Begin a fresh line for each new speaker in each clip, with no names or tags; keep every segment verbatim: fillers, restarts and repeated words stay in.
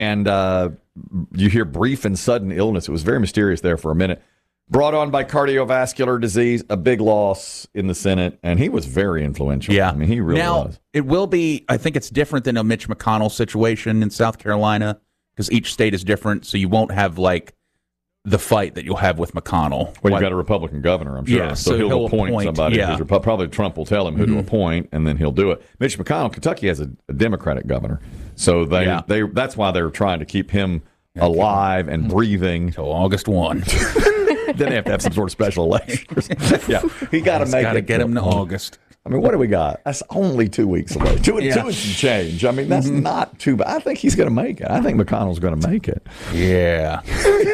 and uh, you hear brief and sudden illness. It was very mysterious there for a minute. Brought on by cardiovascular disease, a big loss in the Senate, and he was very influential.
Yeah.
I mean, he really
now,
was.
It will be, I think it's different than a Mitch McConnell situation in South Carolina because each state is different, so you won't have, like, the fight that you'll have with McConnell.
Well, you've got a Republican governor, I'm sure.
Yeah,
so,
so
he'll,
he'll
appoint,
appoint,
somebody.
yeah.
Repu- Probably Trump will tell him who
Mm-hmm.
to appoint, and then he'll do it. Mitch McConnell, Kentucky has a, a Democratic governor. So they,
Yeah.
they that's why they're trying to keep him alive and breathing.
Until August first.
Then they have to have some sort of special election. Yeah, he got to make
Got to
it.
get him to August.
I mean, what do we got? That's only two weeks away. Two,
Yeah.
two and some change. I mean, that's
Mm-hmm.
not too bad. I think he's going to make it. I think McConnell's going to make it.
Yeah.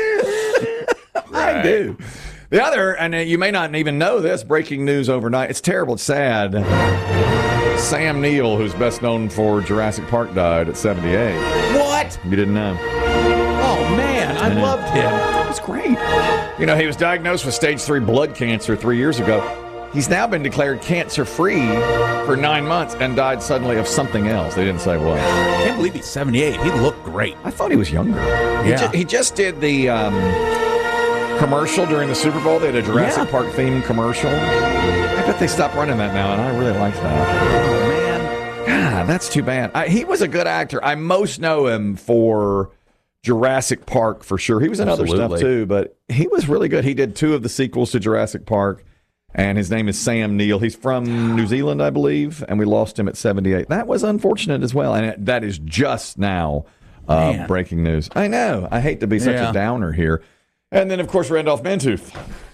I do. The other, and uh, you may not even know this, breaking news overnight. It's terrible. It's sad. Sam Neill, who's best known for Jurassic Park, died at seventy-eight.
What?
You didn't know?
Oh, man. I loved him.
It's great. You know, he was diagnosed with stage three blood cancer three years ago. He's now been declared cancer-free for nine months and died suddenly of something else. They didn't say what.
I can't believe he's seventy-eight. He looked great.
I thought he was younger. He,
Yeah.
ju- he just did the um, commercial during the Super Bowl. They had a Jurassic
Yeah.
Park themed commercial. I bet they stopped running that now, and I really liked that.
Oh, man.
God, that's too bad. I, he was a good actor. I most know him for Jurassic Park for sure. He was in other stuff
Absolutely.
too, but he was really good. He did two of the sequels to Jurassic Park, and his name is Sam Neill. He's from New Zealand, I believe, and we lost him at seventy-eight. That was unfortunate as well, and it, that is just now uh,
Man.
breaking news. I know. I hate to be such
Yeah.
a downer here. And then, of course, Randolph Mantooth.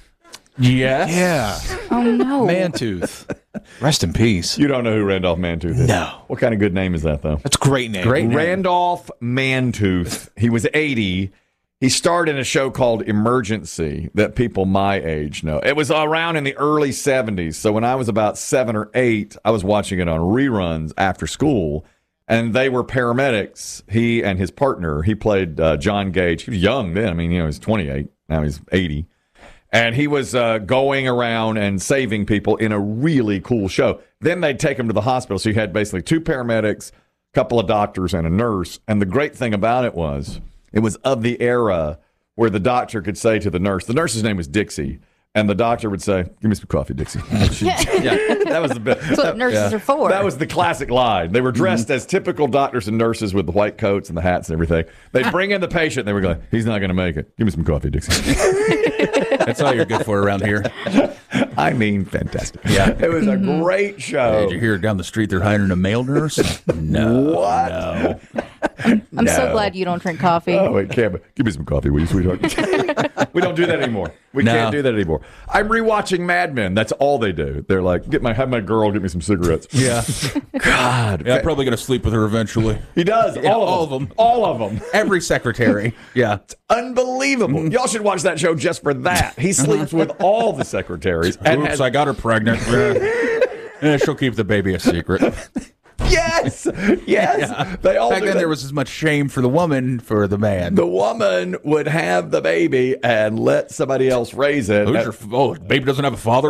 Yes.
Yeah.
Oh, no.
Mantooth. Rest in peace.
You don't know who Randolph Mantooth is?
No.
What kind of good name is that, though?
That's a great name.
Great name.
Randolph Mantooth. He was eighty. He starred in a show called Emergency that people my age know. It was around in the early seventies. So when I was about seven or eight, I was watching it on reruns after school, and they were paramedics. He and his partner, he played uh, John Gage. He was young then. I mean, you know, he's twenty-eight. Now he's eighty. And he was uh, going around and saving people in a really cool show. Then they'd take him to the hospital. So you had basically two paramedics, a couple of doctors, and a nurse. And the great thing about it was it was of the era where the doctor could say to the nurse, the nurse's name was Dixie, and the doctor would say, "Give me some coffee, Dixie." She- yeah, that was the best.
That's what nurses are for.
That was the classic line. They were dressed as typical doctors and nurses with the white coats and the hats and everything. They'd bring in the patient, and they were going, "He's not going to make it. Give me some coffee, Dixie."
That's all you're good for around here.
I mean, fantastic.
Yeah.
It was a great show.
Did you hear down the street they're hiring a male nurse? No.
What?
No.
I'm so
No.
glad you don't drink coffee.
Oh, wait, Cam, give me some coffee, will you, sweetheart? We don't do that anymore. We
No.
can't do that anymore. I'm rewatching Mad Men. That's all they do. They're like, get my have my girl get me some cigarettes.
Yeah.
God,
Yeah, I'm probably going to sleep with her eventually.
he does.
Yeah,
all,
all
of
of
them.
them.
All of them.
Every secretary. Yeah.
Unbelievable. Y'all should watch that show just for that. He sleeps with all the secretaries. And
Oops,
has-
I got her pregnant. Yeah, she'll keep the baby a secret.
yes, yes.
Yeah.
They all
Back
do
then,
that.
there was as much shame for the woman for the man.
The woman would have the baby and let somebody else raise it.
Who's
And-
your, oh, baby doesn't have a father?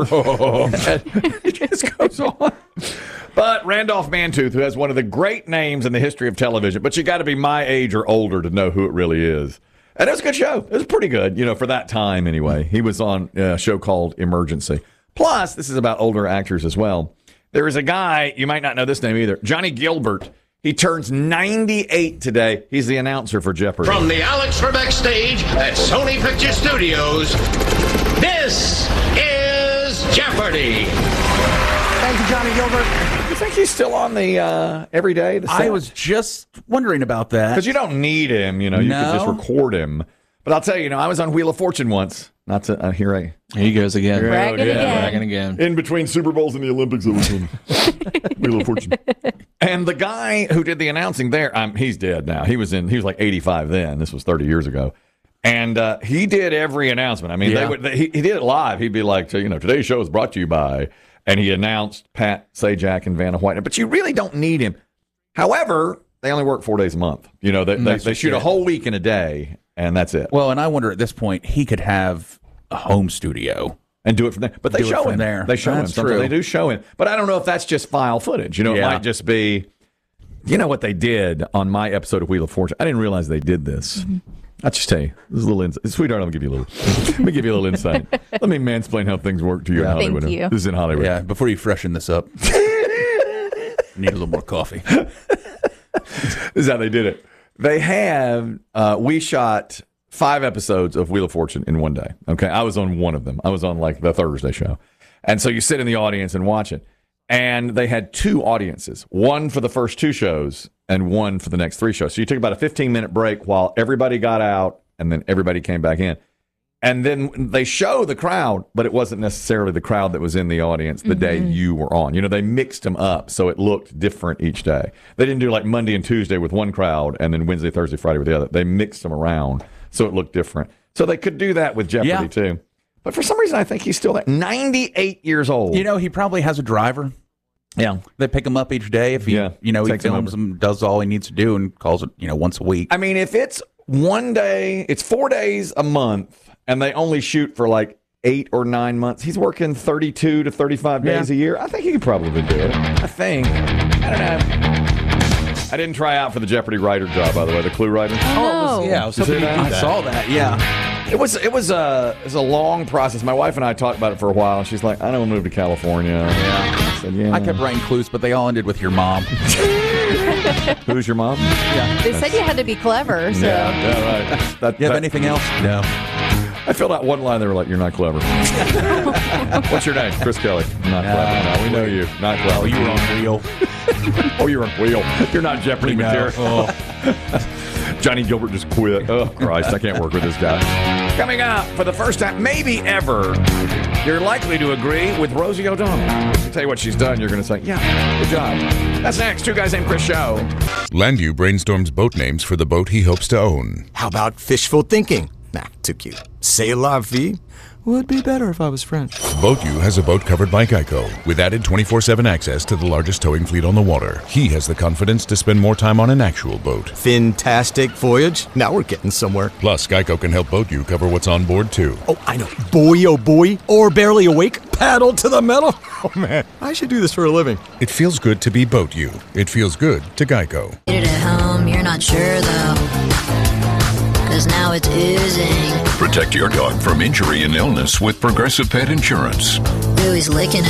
it just goes on. But Randolph Mantooth, who has one of the great names in the history of television, but you got to be my age or older to know who it really is. And it was a good show. It was pretty good, you know, for that time anyway. He was on a show called Emergency. Plus, this is about older actors as well. There is a guy, you might not know this name either, Johnny Gilbert. He turns ninety-eight today. He's the announcer for Jeopardy.
From the Alex Trebek stage at Sony Picture Studios, this is Jeopardy!
Thank you, Johnny Gilbert. You think he's still on the uh, every day? The
I was just wondering about that.
Because you don't need him, you know. You
No.
could just record him. But I'll tell you, you know, I was on Wheel of Fortune once. Not to uh, here I
Here he goes again.
Bragging
yeah,
again.
Bragging again.
in between Super Bowls and the Olympics. I was on Wheel of Fortune. And the guy who did the announcing there, um, he's dead now. He was in. He was like eighty-five then. This was thirty years ago. And uh, he did every announcement. I mean,
Yeah.
they would. They, he, he did it live. He'd be like, you know, today's show is brought to you by, and he announced Pat Sajak and Vanna White. But you really don't need him. However, they only work four days a month. You know, they, they,
That's
they shoot a
it.
whole week in a day, and that's it.
Well, and I wonder at this point, he could have a home studio.
And do it from there. But they
Do it
show
from
him.
there.
They show him.
That's
Sometimes
true.
They do show him. But I don't know if that's just file footage. You know, it
Yeah.
might just be You know what they did on my episode of Wheel of Fortune? I didn't realize they did this. Mm-hmm. I'll just tell you. This is a little insight. Sweetheart, I'll give you a little. Let me give you a little insight. Let me mansplain how things work to you
Yeah.
in Hollywood.
Thank you.
This is in Hollywood.
Yeah, before you freshen this up, need a little more coffee.
This is how they did it. They have, uh, we shot five episodes of Wheel of Fortune in one day. Okay. I was on one of them. I was on like the Thursday show. And so you sit in the audience and watch it. And they had two audiences, one for the first two shows and one for the next three shows. So you took about a fifteen minute break while everybody got out and then everybody came back in. And then they show the crowd, but it wasn't necessarily the crowd that was in the audience the mm-hmm. day you were on. You know, they mixed them up so it looked different each day. They didn't do like Monday and Tuesday with one crowd and then Wednesday, Thursday, Friday with the other. They mixed them around so it looked different. So they could do that with Jeopardy yeah. too. But for some reason, I think he's still there. ninety-eight years old.
You know, he probably has a driver.
Yeah.
They pick him up each day if he, yeah. you know, he films him, does all he needs to do and calls it, you know, once a week.
I mean, if it's one day, it's four days a month and they only shoot for like eight or nine months, he's working thirty-two to thirty-five days yeah. a year. I think he could probably do it. I think. I don't know. I didn't try out for the Jeopardy writer job, by the way, the Clue writer.
Oh,
oh yeah, I was hoping
that? I saw that, yeah.
It was it was a it was a long process. My wife and I talked about it for a while, and she's like, "I don't want to move to California."
Yeah.
I said, "Yeah."
I kept writing clues, but they all ended with your mom.
Who's your mom?
Yeah.
They said you had to be clever. So.
Yeah, yeah, right. That,
you have
that,
anything else? No.
I filled out one line. They were like, "You're not clever." What's your name? Chris Kelly. Not
no,
clever. No, we know you. Not clever.
Oh, you were on Wheel.
Oh, you're on Wheel. You're not Jeopardy material. Oh. Johnny Gilbert just quit. Oh, Christ, I can't work with this guy. Coming up, for the first time, maybe ever, you're likely to agree with Rosie O'Donnell. I'll tell you what she's done, you're going to say, yeah, good job. That's next. Two Guys Named Chris show.
Landu brainstorms boat names for the boat he hopes to own.
How about fishful thinking? Nah, too cute. C'est la vie? Would be better if I was French.
BoatU has a boat covered by Geico with added twenty-four seven access to the largest towing fleet on the water. He has the confidence to spend more time on an actual boat.
Fantastic voyage. Now we're getting somewhere.
Plus, Geico can help BoatU cover what's on board, too.
Oh, I know. Boy, oh boy. Or barely awake. Paddle to the metal. Oh, man. I should do this for a living.
It feels good to be BoatU. It feels good to Geico.
Get it at home, you're not sure, though. Cause now it's oozing.
Protect your dog from injury and illness with Progressive Pet Insurance.
Ooh, he's licking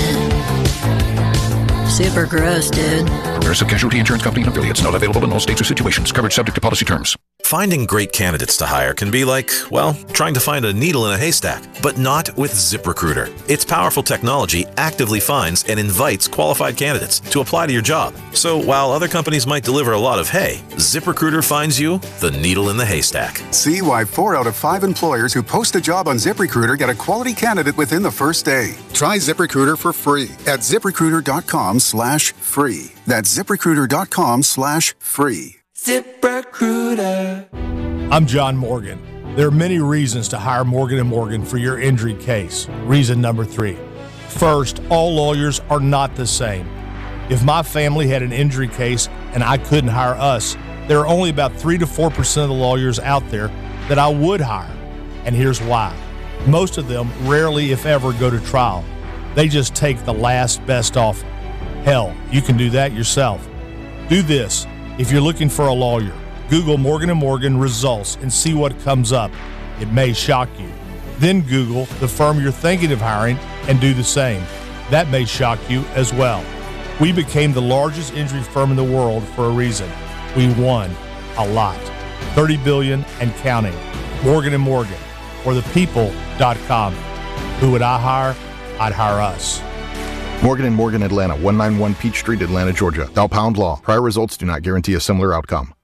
it. Super gross, dude.
Progressive Casualty Insurance Company and affiliates. Not available in all states or situations. Coverage subject to policy terms.
Finding great candidates to hire can be like, well, trying to find a needle in a haystack, but not with ZipRecruiter. Its powerful technology actively finds and invites qualified candidates to apply to your job. So while other companies might deliver a lot of hay, ZipRecruiter finds you the needle in the haystack.
See why four out of five employers who post a job on ZipRecruiter get a quality candidate within the first day. Try ZipRecruiter for free at ZipRecruiter.com slash free. That's ZipRecruiter.com slash free.
ZipRecruiter. I'm John Morgan. There are many reasons to hire Morgan and Morgan for your injury case. Reason number three. First, all lawyers are not the same. If my family had an injury case and I couldn't hire us, there are only about three to four percent of the lawyers out there that I would hire. And here's why. Most of them rarely, if ever, go to trial. They just take the last best offer. Hell, you can do that yourself. Do this. If you're looking for a lawyer, Google Morgan and Morgan results and see what comes up. It may shock you. Then Google the firm you're thinking of hiring and do the same. That may shock you as well. We became the largest injury firm in the world for a reason. We won a lot. thirty billion dollars and counting. Morgan and Morgan, or the people dot com. Who would I hire? I'd hire us.
Morgan and Morgan Atlanta, one ninety-one Peach Street, Atlanta, Georgia. Thou pound law. Prior results do not guarantee a similar outcome.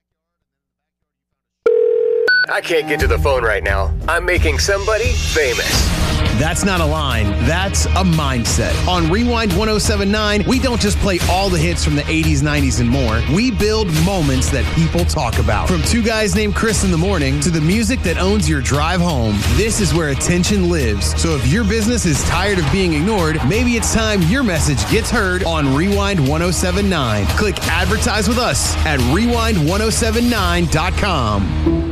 I can't get to the phone right now. I'm making somebody famous.
That's not a line. That's a mindset. On Rewind one oh seven point nine, we don't just play all the hits from the eighties, nineties, and more. We build moments that people talk about. From Two Guys Named Chris in the morning to the music that owns your drive home, this is where attention lives. So if your business is tired of being ignored, maybe it's time your message gets heard on Rewind one oh seven point nine. Click advertise with us at rewind one oh seven nine dot com.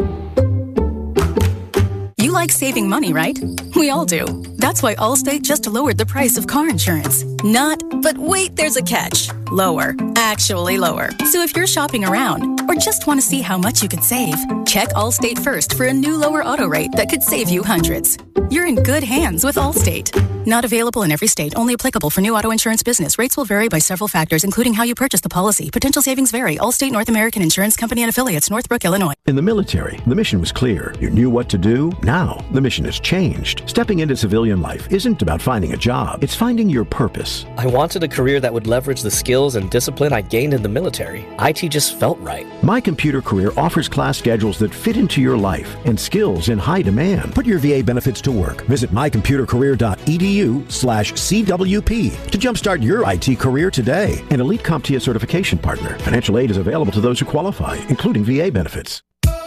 You like saving money, right? We all do. That's why Allstate just lowered the price of car insurance. Not, but wait, there's a catch. Lower. actually lower. So if you're shopping around or just want to see how much you can save, check Allstate first for a new lower auto rate that could save you hundreds. You're in good hands with Allstate. Not available in every state, only applicable for new auto insurance business. Rates will vary by several factors, including how you purchase the policy. Potential savings vary. Allstate North American Insurance Company and Affiliates, Northbrook, Illinois.
In the military, the mission was clear. You knew what to do. Now, the mission has changed. Stepping into civilian life isn't about finding a job. It's finding your purpose.
I wanted a career that would leverage the skills and discipline I gained in the military. I T just felt right.
My Computer Career offers class schedules that fit into your life and skills in high demand. Put your V A benefits to work. Visit my computer career dot e d u slash C W P to jumpstart your I T career today. An Elite CompTIA certification partner. Financial aid is available to those who qualify, including V A benefits.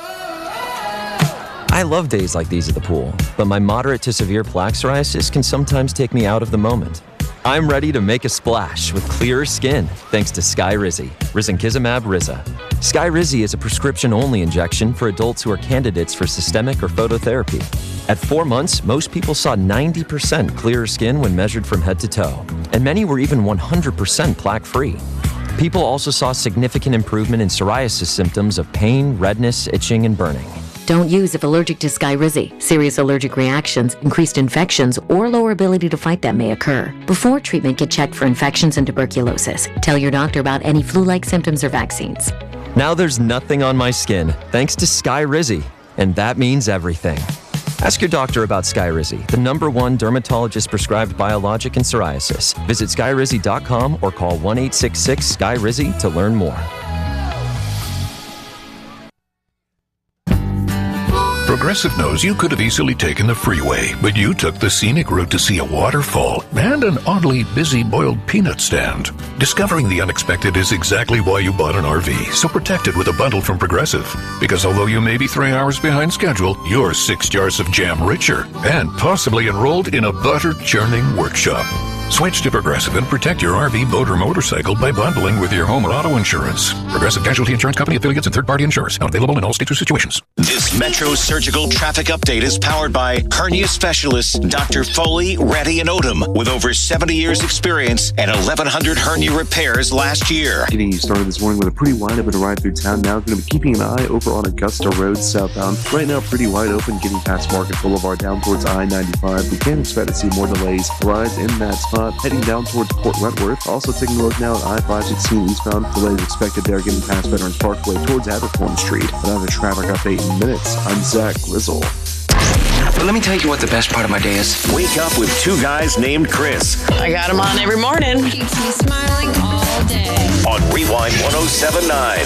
I love days like these at the pool, but my moderate to severe plaque psoriasis can sometimes take me out of the moment. I'm ready to make a splash with clearer skin thanks to Skyrizi, risankizumab Riza. Skyrizi is a prescription-only injection for adults who are candidates for systemic or phototherapy. At four months, most people saw ninety percent clearer skin when measured from head to toe, and many were even one hundred percent plaque-free. People also saw significant improvement in psoriasis symptoms of pain, redness, itching, and burning.
Don't use if allergic to Skyrizi. Serious allergic reactions, increased infections, or lower ability to fight them may occur. Before treatment, get checked for infections and tuberculosis. Tell your doctor about any flu-like symptoms or vaccines.
Now there's nothing on my skin thanks to Skyrizi, and that means everything. Ask your doctor about Skyrizi, the number one dermatologist-prescribed biologic in psoriasis. Visit skyrizi dot com or call one eight six six Sky Rizi to learn more.
Progressive knows you could have easily taken the freeway, but you took the scenic route to see a waterfall and an oddly busy boiled peanut stand. Discovering the unexpected is exactly why you bought an R V, so protect it with a bundle from Progressive. Because although you may be three hours behind schedule, you're six jars of jam richer and possibly enrolled in a butter churning workshop. Switch to Progressive and protect your R V, boat, or motorcycle by bundling with your home or auto insurance. Progressive Casualty Insurance Company affiliates and third-party insurers. Not available in all states or situations.
This Metro Surgical traffic update is powered by hernia specialists Doctor Foley, Reddy, and Odom, with over seventy years experience and eleven hundred hernia repairs last year.
Getting you started this morning with a pretty wide open ride through town. Now going to be keeping an eye over on Augusta Road southbound. Right now, pretty wide open getting past Market Boulevard down towards I ninety-five. We can expect to see more delays. Rides in that spot. Heading down towards Port Wentworth. Also taking a look now at I five sixteen eastbound. Delays expected there getting past Veterans Parkway towards Abercorn Street. Another traffic update in minutes. I'm Zach Grizzle.
But let me tell you what the best part of my day is.
Wake up with two guys named Chris.
I got him on every morning.
Keeps me smiling all day.
On Rewind ten seventy-nine.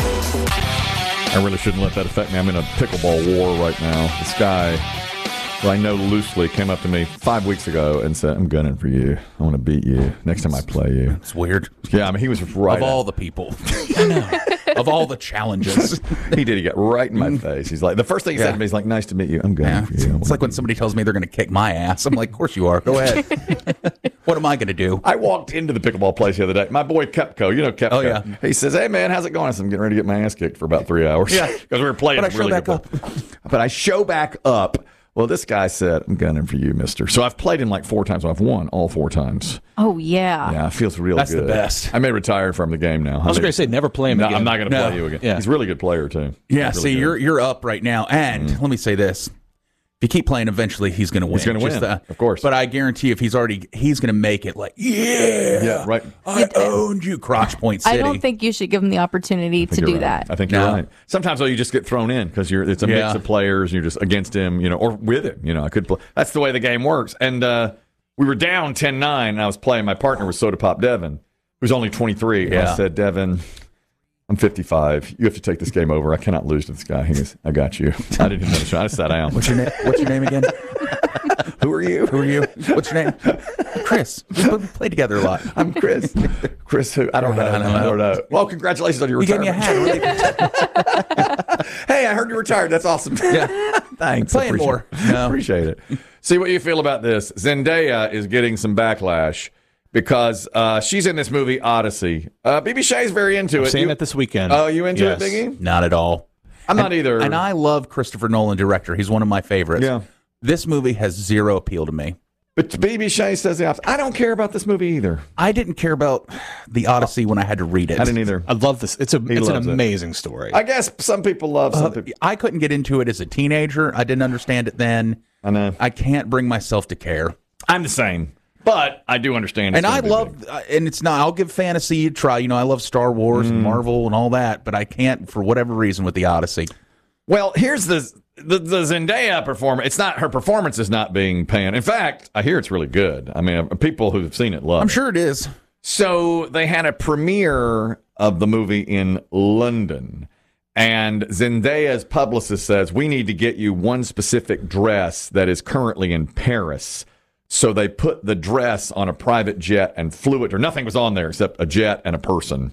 I really shouldn't let that affect me. I'm in a pickleball war right now. This guy who I know loosely came up to me five weeks ago and said, I'm gunning for you. I want to beat you next time I play you.
It's weird.
Yeah, I mean, he was right.
Of all the people. I know. Of all the challenges.
He did. He got right in my face. He's like, the first thing he yeah. said to me, he's like, nice to meet you. I'm gunning yeah. for you.
It's like when somebody tells me they're going to kick my ass. I'm like, of course you are. Go ahead. What am I going to do?
I walked into the pickleball place the other day. My boy Kepko, you know Kepko.
Oh, yeah.
He says, hey, man, how's it going? I said, I'm getting ready to get my ass kicked for about three hours.
Yeah.
Because we were playing
but I
really
show back
good
up.
But I show back up. Well, this guy said, I'm gunning for you, mister. So I've played him like four times. I've won all four times.
Oh, yeah.
Yeah, it feels real
That's
good.
That's the best.
I may retire from the game now.
I was going to say, never play him
no,
again.
I'm not going to
no.
play you again.
Yeah.
He's a really good player, too.
Yeah,
really
see,
good.
you're you're up right now. And mm. let me say this. If you keep playing, eventually he's going to win.
He's going to win,
the,
of course.
But I guarantee if he's already, he's going to make it like, yeah,
yeah, right.
I owned you, Crotch Point City.
I don't think you should give him the opportunity to do
right.
that.
I think you're
no.
right. Sometimes, though, you just get thrown in because you're it's a
yeah.
mix of players. And you're just against him, you know, or with him. You know, I could play. That's the way the game works. And uh, we were down ten nine, and I was playing. My partner was Soda Pop Devin, who's only twenty-three.
Yeah.
And I said, Devin, I'm fifty-five. You have to take this game over. I cannot lose to this guy. He goes, I got you. I didn't even know the shot. I just sat down.
What's your name? What's your name again?
Who are you?
Who are you? What's your name? Chris. We play together a lot.
I'm Chris. Chris who? I don't know. I don't know. I don't know. Well, congratulations on your
you
retirement.
You gave me a hat.
Hey, I heard you retired. That's awesome.
Yeah.
Thanks.
Playing
appreciate
more.
It.
No.
Appreciate it. See what you feel about this. Zendaya is getting some backlash because uh, she's in this movie Odyssey. Uh, B B Shay's very into
I'm
it.
seeing
you,
it this weekend.
Oh, you into
yes.
it, Biggie?
Not at all.
I'm
and,
not either.
And I love Christopher Nolan, director. He's one of my favorites.
Yeah.
This movie has zero appeal to me.
But B B Shea says the opposite. I don't care about this movie either.
I didn't care about the Odyssey when I had to read it.
I didn't either.
I love this. It's a
He
it's an
loves it.
amazing story.
I guess some people love some
Uh,
people.
I couldn't get into it as a teenager. I didn't understand it then.
I know.
I can't bring myself to care.
I'm the same. But I do understand.
And I love, uh, and it's not, I'll give fantasy a try. You know, I love Star Wars
Mm.
and Marvel and all that, but I can't, for whatever reason, with the Odyssey.
Well, here's the, the the Zendaya performance. It's not, her performance is not being panned. In fact, I hear it's really good. I mean, people who've seen it love
I'm
it.
sure it is.
So they had a premiere of the movie in London. And Zendaya's publicist says, we need to get you one specific dress that is currently in Paris. So they put the dress on a private jet and flew it, or nothing was on there except a jet and a person.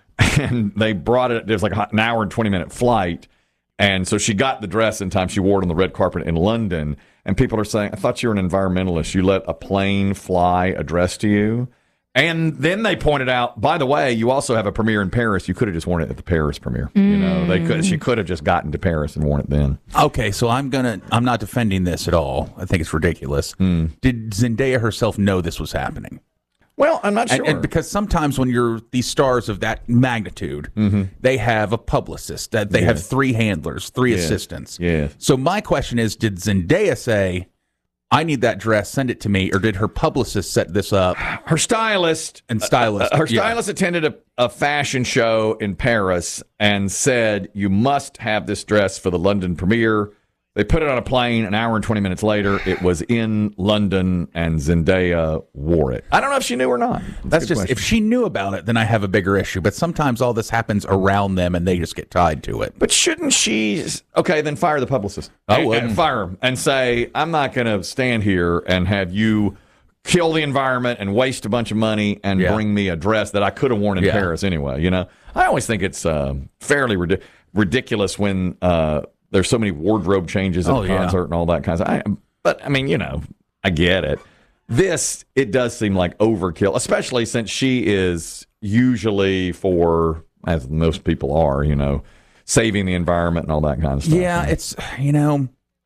And they brought it, it was like an hour and twenty minute flight. And so she got the dress in time. She wore it on the red carpet in London. And people are saying, I thought you were an environmentalist. You let a plane fly a dress to you. And then they pointed out, by the way, you also have a premiere in Paris. You could have just worn it at the Paris premiere. You know, they could. She could have just gotten to Paris and worn it then.
Okay, so I'm gonna. I'm not defending this at all. I think it's ridiculous. Did Zendaya herself know this was happening?
Well, I'm not
And,
sure.
and because sometimes when you're these stars of that magnitude, they have a publicist. That they
Yeah.
have three handlers, three
Yeah.
assistants.
Yeah.
So my question is, did Zendaya say, I need that dress, send it to me, or did her publicist set this up?
Her stylist
and stylist.
Uh, her
yeah.
stylist attended a, a fashion show in Paris and said, you must have this dress for the London premiere. They put it on a plane. An hour and twenty minutes later, it was in London, and Zendaya wore it. I don't know if she knew or not.
That's
a good
just,
question.
if she knew about it, then I have a bigger issue. But sometimes all this happens around them and they just get tied to it.
But shouldn't she? Okay, then fire the publicist.
I
And-
wouldn't.
and fire him and say, I'm not going to stand here and have you kill the environment and waste a bunch of money and
Yeah.
bring me a dress that I could have worn in
Yeah.
Paris anyway. You know, I always think it's uh, fairly rid- ridiculous when uh, there's so many wardrobe changes at
Oh,
a
yeah.
concert and all that kind of stuff. I, but I mean, you know, I get it. This, it does seem like overkill, especially since she is usually for, as most people are, you know, saving the environment and all that kind of stuff.
Yeah, it's, you know,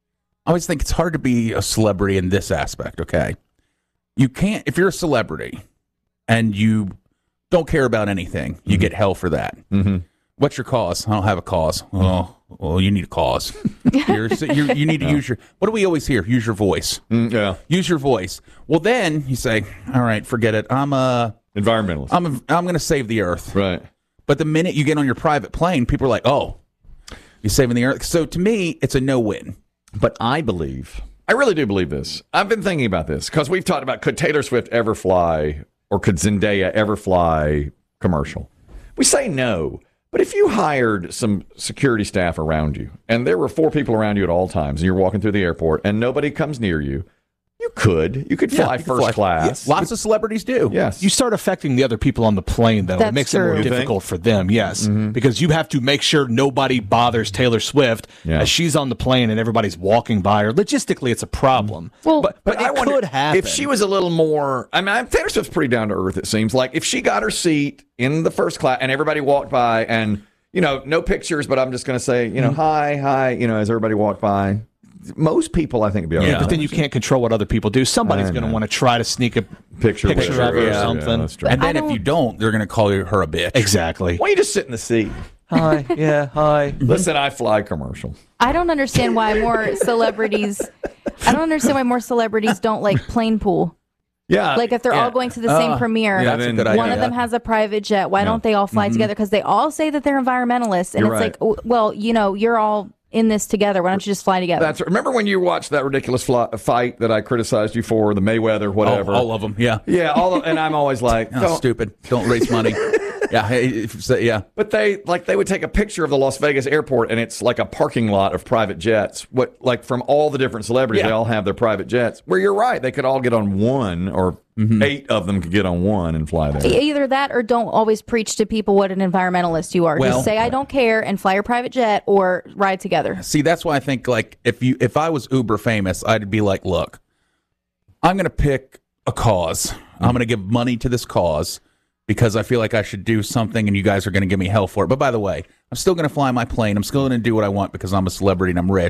I always think it's hard to be a celebrity in this aspect, okay? You can't, if you're a celebrity and you don't care about anything, you get hell for that.
Mm-hmm.
What's your cause? I don't have a cause. Oh, well, you need a cause. You're, you're, you need to use your, what do we always hear? Use your voice.
Mm, yeah.
Use your voice. Well, then you say, all right, forget it. I'm a
environmentalist.
I'm, a, I'm going to save the earth.
Right.
But the minute you get on your private plane, people are like, oh, you're saving the earth. So to me, it's a no-win.
But I believe, I really do believe this. I've been thinking about this because we've talked about, could Taylor Swift ever fly or could Zendaya ever fly commercial? We say no. But if you hired some security staff around you and there were four people around you at all times and you're walking through the airport and nobody comes near you, you could. You could
Yeah,
fly
you could
first
fly-
class.
yeah, lots of celebrities do.
Yes.
You start affecting the other people on the plane, though.
That's
it makes
true.
it more
You
think?
difficult for them, yes.
Mm-hmm.
Because you have to make sure nobody bothers Taylor Swift
Yeah.
as she's on the plane and everybody's walking by her. Logistically, it's a problem.
Well,
but but,
But I
it
wonder
could happen.
if she was a little more. I mean, Taylor Swift's pretty down to earth. It seems like if she got her seat in the first class and everybody walked by, and you know, no pictures, but I'm just going to say, you know, hi, hi, you know, as everybody walked by. Most people, I think, would be all
Yeah,
right.
but then you can't control what other people do. Somebody's
I
going to
know.
want to try to sneak a
Picture,
picture
with
of her or
Yeah,
something.
yeah, that's true.
And then
I
if you
don't-
don't, they're going to call you her a bitch.
Exactly.
Why don't you just sit in the seat?
Hi, yeah, hi.
Listen, I fly commercial.
I don't understand why more celebrities. I don't understand why more celebrities don't like plane pool.
Yeah,
Like if they're
yeah.
all going to the same
Uh,
premiere,
yeah, that's a good
one
idea.
of them has a private jet. Why
Yeah.
don't they all fly together? Because they all say that they're environmentalists, and
You're
it's
right.
like, oh, well, you know, you're all in this together. Why don't you just fly together?
That's remember when you watched that ridiculous fly, fight that I criticized you for, the Mayweather, whatever.
All, all of them, yeah.
Yeah, all of, and I'm always like,
Oh,
don't-
stupid. Don't raise money. yeah, hey, if- so- yeah.
But they like they would take a picture of the Las Vegas airport, and it's like a parking lot of private jets. What like from all the different celebrities,
Yeah.
they all have their private jets. Where you're right, they could all get on one, or eight of them could get on one and fly there.
Either that or don't always preach to people what an environmentalist you are.
Well-
Just say I don't care and fly your private jet or ride together.
See, that's why I think like if you if I was uber famous, I'd be like, look, I'm going to pick a cause. I'm going to give money to this cause because I feel like I should do something, and you guys are going to give me hell for it. But by the way, I'm still going to fly my plane. I'm still going to do what I want because I'm a celebrity and I'm rich.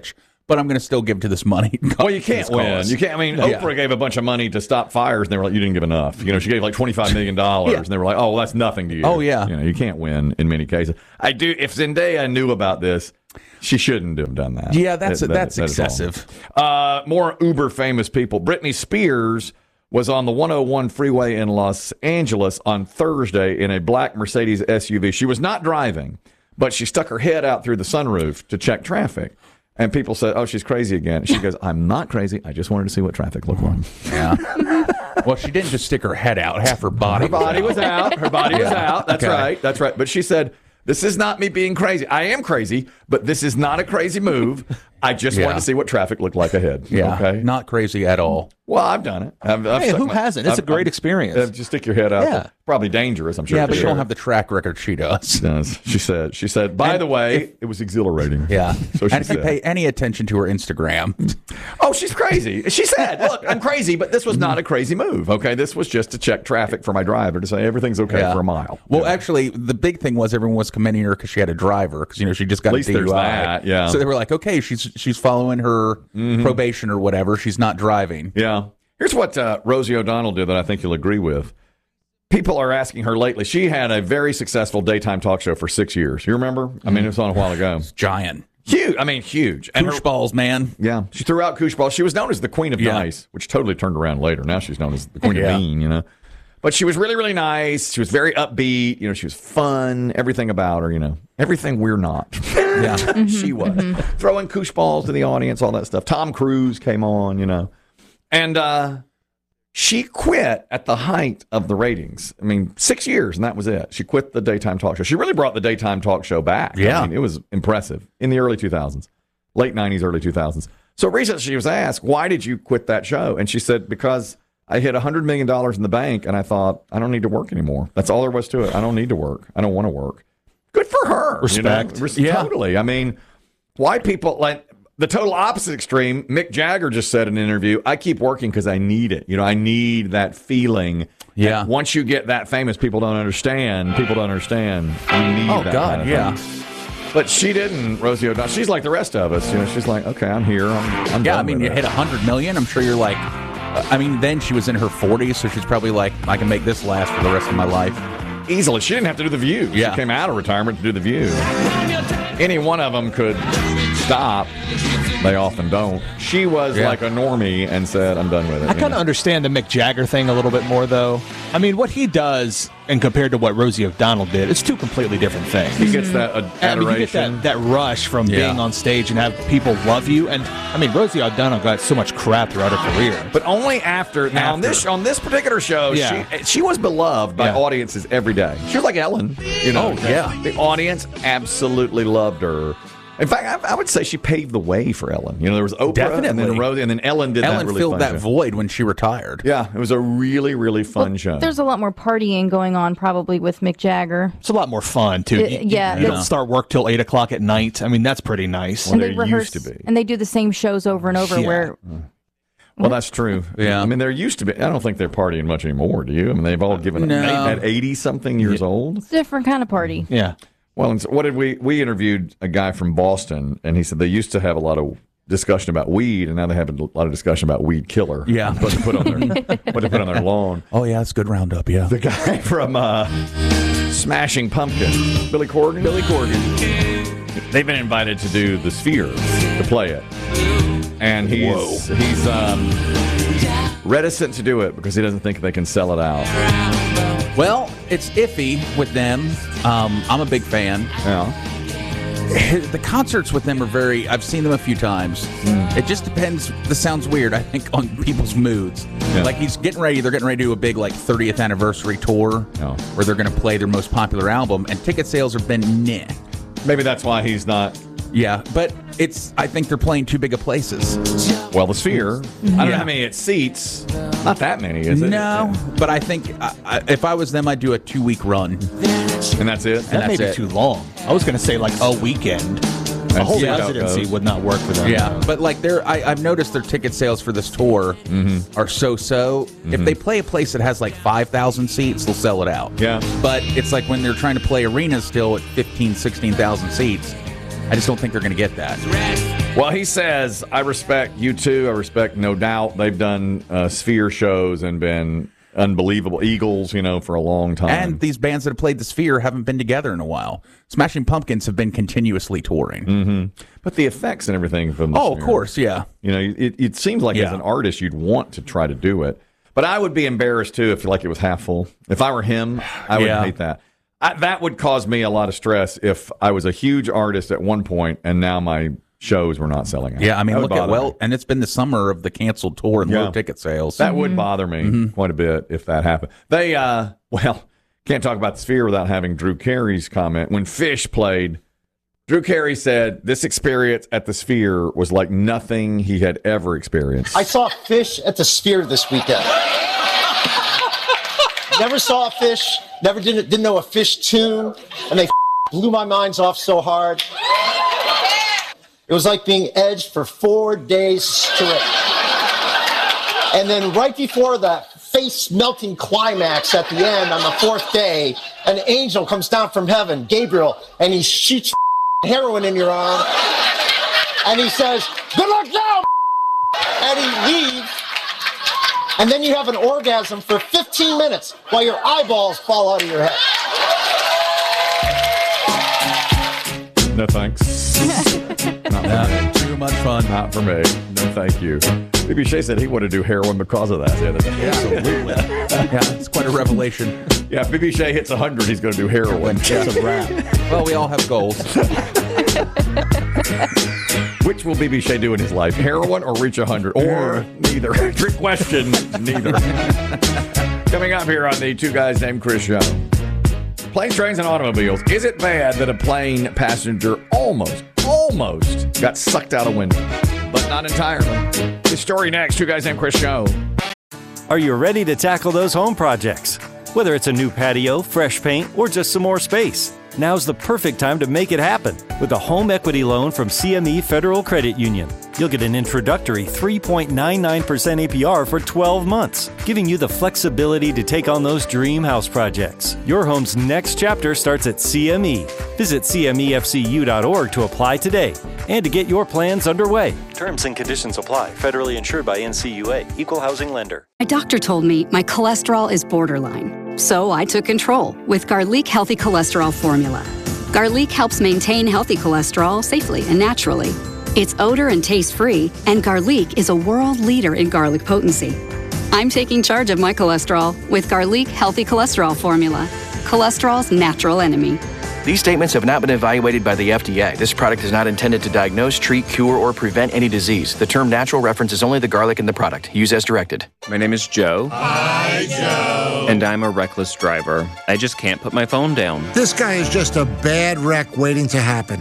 but I'm going to still give to this money.
Well, you can't win.
Cause.
You can't. I mean,
Yeah.
Oprah gave a bunch of money to stop fires, and they were like, "You didn't give enough." You know, she gave like twenty-five million dollars,
Yeah.
and they were like, "Oh, well, that's nothing to you."
Oh, yeah.
You know, you can't win in many cases. I do. If Zendaya knew about this, she shouldn't have done that.
Yeah, that's
That- that-
that's
that is all.
excessive.
Uh, more uber famous people. Britney Spears was on the one oh one freeway in Los Angeles on Thursday in a black Mercedes S U V. She was not driving, but she stuck her head out through the sunroof to check traffic. And people said, "Oh, she's crazy again." She goes, "I'm not crazy. I just wanted to see what traffic looked like."
Yeah. Well, she didn't just stick her head out; half her body.
Her body was out. Her body was
Yeah.
out. That's
Okay.
right. That's right. But she said, "This is not me being crazy. I am crazy, but this is not a crazy move. I just
Yeah.
wanted to see what traffic looked like ahead."
Yeah.
Okay.
Not crazy at all.
Well, I've done it. I've, I've
Hey,
stuck
who
my-
hasn't? It's a
I've-
great
I've-
experience.
uh, Just stick your head out.
Yeah.
there. Probably dangerous, I'm sure.
Yeah, but
for
you don't
sure.
have the track record she does.
Does. She said. She said. By the way, it was exhilarating.
Yeah.
So she
And if you
said.
pay any attention to her Instagram,
Oh, she's crazy. She said, "Look, I'm crazy, but this was not a crazy move. Okay, this was just to check traffic for my driver to say everything's okay
Yeah.
for a mile."
well, actually, the big thing was everyone was commending her because she had a driver because you know she just got
At least
a D U I.
there's that, yeah.
So they were like, okay, she's she's following her probation or whatever. She's not driving.
Yeah. Here's what uh, Rosie O'Donnell did that I think you'll agree with. People are asking her lately. She had a very successful daytime talk show for six years. You remember? I mean, it was on a while ago.
Giant.
Huge. I mean, huge. And
Koosh
her-
balls, man.
Yeah. She threw out koosh balls. She was known as the Queen of
Yeah.
Nice, which totally turned around later. Now she's known as the Queen
Yeah.
of Mean, you know. But she was really, really nice. She was very upbeat. You know, she was fun. Everything about her, you know, everything we're not.
Yeah.
She was. Throwing koosh balls to the audience, all that stuff. Tom Cruise came on, you know. And uh, she quit at the height of the ratings. I mean, six years, and that was it. She quit the daytime talk show. She really brought the daytime talk show back.
Yeah.
I mean, it was impressive in the early two thousands, late nineties, early two thousands. So recently she was asked, why did you quit that show? And she said, because I hit one hundred million dollars in the bank, and I thought, I don't need to work anymore. That's all there was to it. I don't need to work. I don't want to work. Good for her.
Respect.
You know? Res-
Yeah.
Totally. I mean, why people like the total opposite extreme. Mick Jagger just said in an interview, I keep working because I need it. You know, I need that feeling.
Yeah.
And once you get that famous, people don't understand. People don't understand. You need
Oh,
that
God,
kind of
yeah.
thing. But she didn't, Rosie O'Donnell. She's like the rest of us. You know, she's like, okay, I'm here. I'm, I'm
Yeah,
done
I mean,
with
you
it.
hit a hundred million. I'm sure you're like, I mean, then she was in her forties, so she's probably like, I can make this last for the rest of my life.
Easily. She didn't have to do The View.
Yeah.
She came out of retirement to do The View. Any one of them could stop. They often don't. She was
Yeah.
like a normie and said, I'm done with it.
I kind of understand the Mick Jagger thing a little bit more, though. I mean, what he does, and compared to what Rosie O'Donnell did, it's two completely different things.
He gets that ad-
I mean, you get
adoration.
that, that rush from
Yeah.
being on stage and have people love you. And I mean, Rosie O'Donnell got so much crap throughout her career.
But only after. Now on
After.
this on this particular show,
Yeah.
she she was beloved by
Yeah.
audiences every day. She was like Ellen, you know.
Oh, yeah.
The audience absolutely loved her. In fact, I, I would say she paved the way for Ellen. You know, there was Oprah, and then
Definitely.
Rosie, and then Ellen did
Ellen
that really
filled
fun
that
show.
void when she retired.
Yeah, it was a really really fun
Well,
show.
There's a lot more partying going on probably with Mick Jagger.
It's a lot more fun, too.
Uh,
You-
yeah.
You don't start work till eight o'clock at night. I mean, that's pretty nice.
Well,
and
there
they rehearse
used to be.
and they do the same shows over and over
Yeah.
where
Well, that's true.
Yeah.
I mean, there used to be. I don't think they're partying much anymore. Do you? I mean, they've all given
No.
up at eighty something years old.
it's a different kind of party.
Yeah.
Well, and so what did we we interviewed a guy from Boston, and he said they used to have a lot of discussion about weed, and now they have a lot of discussion about weed killer.
Yeah.
what to put on their what to put on their lawn.
Oh, yeah, it's good roundup, yeah.
The guy from uh, Smashing Pumpkins, Billy Corgan. Billy Corgan. They've been invited to do the Sphere to play it, and he's he's um, reticent to do it because he doesn't think they can sell it out.
Well, it's iffy with them. Um, I'm a big fan.
Yeah.
The concerts with them are very, I've seen them a few times. It just depends. This sounds weird, I think, on people's moods.
Yeah.
Like he's getting ready, they're getting ready to do a big like thirtieth anniversary tour
Oh.
where they're going to play their most popular album, and ticket sales have been meh.
Maybe that's why he's not.
Yeah, but it's, I think they're playing too big of places.
Well, the Sphere. I don't know
Yeah.
how many it seats. Not that many, is it?
No, but I think I, I, if I was them, I'd do a two week run.
And that's it.
And
That may
that's
be
it.
too long. I was going to say like a weekend. A whole
see how it
residency
goes.
would not work for them.
Yeah, but like they're, I, I've noticed their ticket sales for this tour
Mm-hmm.
are so-so. If they play a place that has like five thousand seats, they'll sell it out.
Yeah.
But it's like when they're trying to play arenas still at fifteen, sixteen thousand seats, I just don't think they're going to get that.
Well, he says, I respect you too. I respect No Doubt. They've done uh, Sphere shows and been unbelievable Eagles, you know, for a long time.
And these bands that have played the Sphere haven't been together in a while. Smashing Pumpkins have been continuously touring.
Mm-hmm. But the effects and everything from the
Oh,
Sphere,
of course, yeah.
You know, it, it seems like
Yeah.
as an artist, you'd want to try to do it. But I would be embarrassed, too, if like it was half full. If I were him, I would
Yeah.
hate that. I, that would cause me a lot of stress if I was a huge artist at one point and now my shows were not selling out.
Yeah, I mean,
That would
look at,
bother
well,
me.
and it's been the summer of the canceled tour and
Yeah.
low ticket sales.
That would bother me
Mhm.
quite a bit if that happened. They, uh, well, can't talk about the Sphere without having Drew Carey's comment. When Fish played, Drew Carey said this experience at the Sphere was like nothing he had ever experienced.
I saw Fish at the Sphere this weekend. Never saw a Fish, never didn't, didn't know a Fish tune, and they blew my minds off so hard. It was like being edged for four days straight. And then right before the face-melting climax at the end on the fourth day, an angel comes down from heaven, Gabriel, and he shoots heroin in your arm, and he says, "Good luck now," and he leaves. And then you have an orgasm for fifteen minutes while your eyeballs fall out of your head.
No thanks. Not for
Yeah,
me.
too much fun.
Not for me. No thank you. B B Shea said he wanted to do heroin because of that the other day.
Absolutely. Yeah, it's quite a revelation.
Yeah, if B B Shea hits one hundred, he's going to do heroin. That's a wrap.
Well, we all have goals.
Which will B B Shea do in his life? Heroin or reach one hundred? Or neither. Trick question, neither. Coming up here on the Two Guys Named Chris show. Planes, trains, and automobiles. Is it bad that a plane passenger almost, almost got sucked out a window? But not entirely. The story next. Two Guys Named Chris show.
Are you ready to tackle those home projects? Whether it's a new patio, fresh paint, or just some more space, now's the perfect time to make it happen with a home equity loan from C M E Federal Credit Union. You'll get an introductory three point nine nine percent A P R for twelve months, giving you the flexibility to take on those dream house projects. Your home's next chapter starts at C M E. Visit C M E F C U dot org to apply today and to get your plans underway. Terms and conditions apply. Federally insured by N C U A. Equal housing lender.
My doctor told me my cholesterol is borderline, so I took control with Garlic Healthy Cholesterol Formula. Garlic helps maintain healthy cholesterol safely and naturally. It's odor and taste-free, and Garlic is a world leader in garlic potency. I'm taking charge of my cholesterol with Garlic Healthy Cholesterol Formula, cholesterol's natural enemy.
These statements have not been evaluated by the F D A. This product is not intended to diagnose, treat, cure, or prevent any disease. The term natural references only the garlic in the product. Use as directed.
My name is Joe. Hi, Joe. And I'm a reckless driver. I just can't put my phone down.
This guy is just a bad wreck waiting to happen.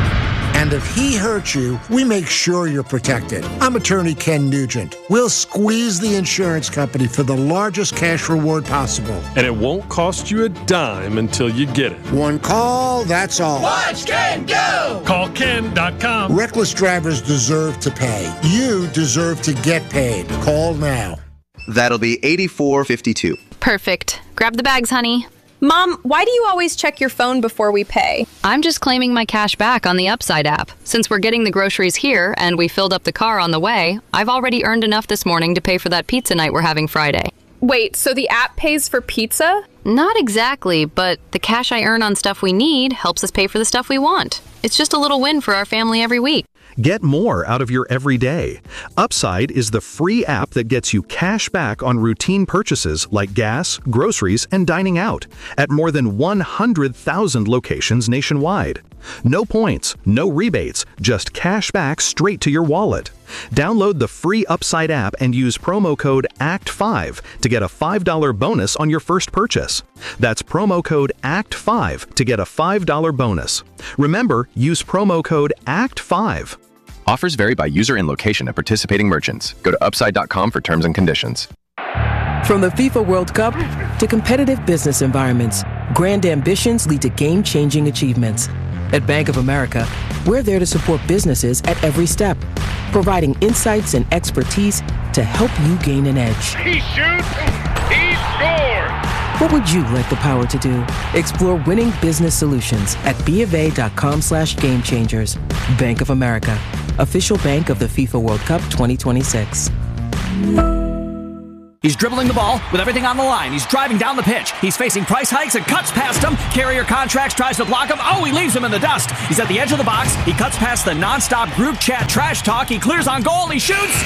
And if he hurts you, we make sure you're protected. I'm attorney Ken Nugent. We'll squeeze the insurance company for the largest cash reward possible.
And it won't cost you a dime until you get it.
One call, that's all.
Watch Ken go! Call Ken dot com.
Reckless drivers deserve to pay. You deserve to get paid. Call now.
That'll be eighty-four fifty-two.
Perfect. Grab the bags, honey.
Mom, why do you always check your phone before we pay?
I'm just claiming my cash back on the Upside app. Since we're getting the groceries here and we filled up the car on the way, I've already earned enough this morning to pay for that pizza night we're having Friday.
Wait, so the app pays for pizza?
Not exactly, but the cash I earn on stuff we need helps us pay for the stuff we want. It's just a little win for our family every week.
Get more out of your everyday. Upside is the free app that gets you cash back on routine purchases like gas, groceries, and dining out at more than one hundred thousand locations nationwide. No points, no rebates, just cash back straight to your wallet. Download the free Upside app and use promo code A C T five to get a five dollar bonus on your first purchase. That's promo code A C T five to get a five dollar bonus. Remember, use promo code A C T five.
Offers vary by user and location at participating merchants. Go to upside dot com for terms and conditions.
From the FIFA World Cup to competitive business environments, grand ambitions lead to game-changing achievements. At Bank of America, we're there to support businesses at every step, providing insights and expertise to help you gain an edge.
He shoots, he scores!
What would you like the power to do? Explore winning business solutions at B of A dot com slash game changers. Bank of America. official bank of the FIFA World Cup twenty twenty-six.
He's dribbling the ball with everything on the line. He's driving down the pitch. He's facing price hikes and cuts past him. Carrier Contracts tries to block him. Oh, he leaves him in the dust. He's at the edge of the box. He cuts past the nonstop group chat trash talk. He clears on goal. He shoots.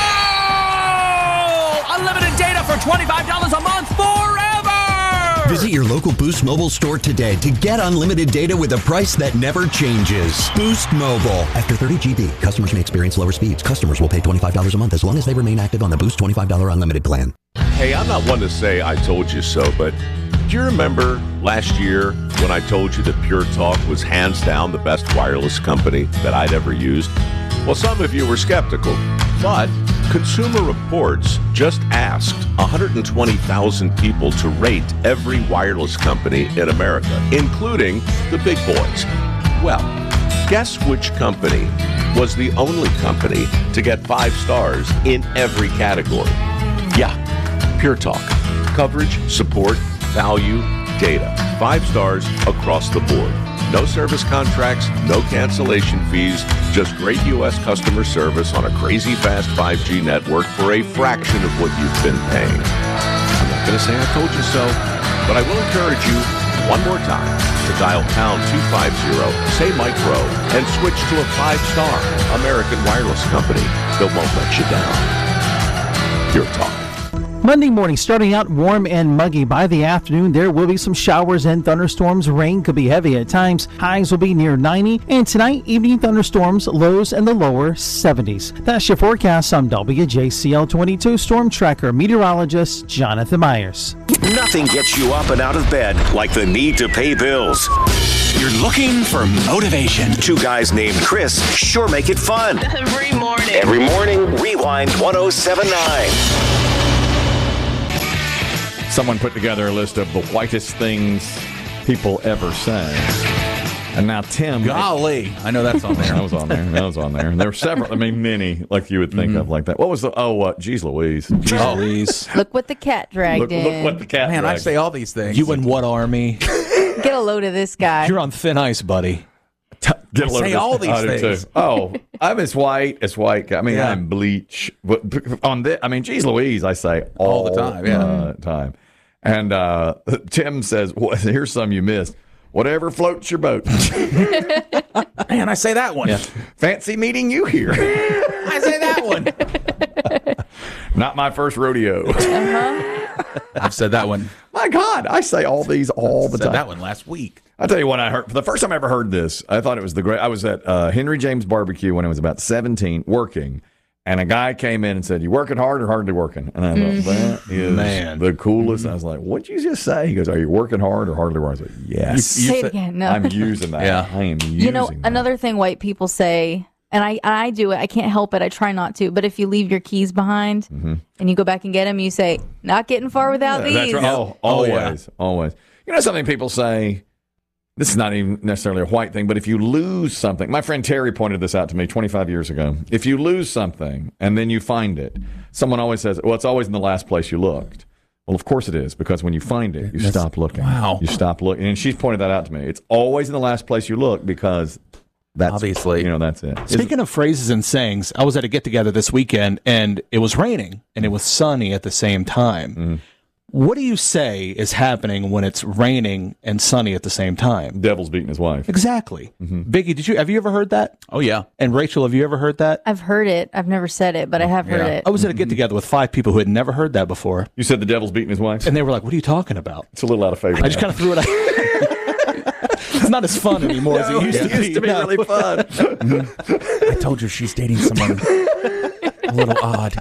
No! Unlimited data for twenty-five dollars a month forever!
Visit your local Boost Mobile store today to get unlimited data with a price that never changes. Boost Mobile. After thirty gigabytes, customers may experience lower speeds. Customers will pay twenty-five dollars a month as long as they remain active on the Boost twenty-five dollars unlimited plan.
Hey, I'm not one to say I told you so, but do you remember last year when I told you that Pure Talk was hands down the best wireless company that I'd ever used? Well, some of you were skeptical, but Consumer Reports just asked one hundred twenty thousand people to rate every wireless company in America, including the big boys. Well, guess which company was the only company to get five stars in every category? Yeah, Pure Talk. Coverage, support, value, data. Five stars across the board. No service contracts, no cancellation fees, just great U S customer service on a crazy fast five G network for a fraction of what you've been paying. I'm not going to say I told you so, but I will encourage you one more time to dial pound two fifty, say Mike Rowe, and switch to a five-star American wireless company that won't let you down. Pure Talk.
Monday morning starting out warm and muggy. By the afternoon, there will be some showers and thunderstorms. Rain could be heavy at times. Highs will be near ninety. And tonight, evening thunderstorms, lows in the lower seventies. That's your forecast. I'm W J C L twenty-two Storm Tracker meteorologist Jonathan Myers.
Nothing gets you up and out of bed like the need to pay bills. You're looking for motivation. Two guys named Chris sure make it fun.
Every morning.
Every morning, Rewind one oh seven point nine.
Someone put together a list of the whitest things people ever say. And now Tim...
Golly. I know that's on there.
That was on there. That was on there. And there were several, I mean, many, like you would think mm-hmm. of like that. What was the... Oh, what? Uh, geez Louise. Geez
oh.
Louise.
Look what the cat dragged
look,
in.
Look what the cat
Man,
dragged.
I say all these things.
You in what army?
Get a load of this guy.
You're on thin ice, buddy.
Get a load
say
of
all these
I
things.
Oh, I'm as white as white. I mean, yeah. I'm bleach. But on this, I mean, geez Louise, I say all,
all the time. Yeah.
Uh, time. And uh, Tim says, well, here's some you missed. Whatever floats your boat.
Man, I say that one.
Yeah. Fancy meeting you here.
I say that one.
Not my first rodeo.
Uh-huh.
I've said that one.
My God, I say all these all the
said
time.
That one last week.
I'll tell you what I heard. For the first time I ever heard this, I thought it was the great. I was at uh, Henry James Barbecue when I was about seventeen, working. And a guy came in and said, "You working hard or hardly working?" And I thought, mm-hmm. that is Man. the coolest. Mm-hmm. I was like, "What'd you just say?" He goes, "Are you working hard or hardly working?" I was like, "Yes."
You, you say it again. No.
I'm using that.
Yeah.
I am using
You know,
that.
another thing white people say, and I I do it. I can't help it. I try not to. But if you leave your keys behind mm-hmm. and you go back and get them, you say, "Not getting far without
yeah,
these."
That's right. Oh, always,
oh, yeah.
always. You know something people say. This is not even necessarily a white thing, but if you lose something, my friend Terry pointed this out to me twenty-five years ago. If you lose something and then you find it, someone always says, well, it's always in the last place you looked. Well, of course it is, because when you find it, you That's, stop looking.
Wow.
You stop looking. And she's pointed that out to me. It's always in the last place you look because that's,
obviously,
you know, that's it.
Speaking of phrases and sayings, I was at a get-together this weekend, and it was raining, and it was sunny at the same time.
Mm-hmm.
What do you say is happening when it's raining and sunny at the same time?
Devil's beating his wife.
Exactly. Mm-hmm. Biggie, did you have you ever heard that?
Oh yeah.
And Rachel, have you ever heard that?
I've heard it. I've never said it, but I have heard
yeah.
it.
I was at a get together with five people who had never heard that before.
You said the devil's beating his wife,
and they were like, "What are you talking about?"
It's a little out of favor.
I just kind of threw it out. It's not as fun anymore
no,
as it used
it
to be.
Used to be
no.
really fun.
I told you she's dating someone a little odd.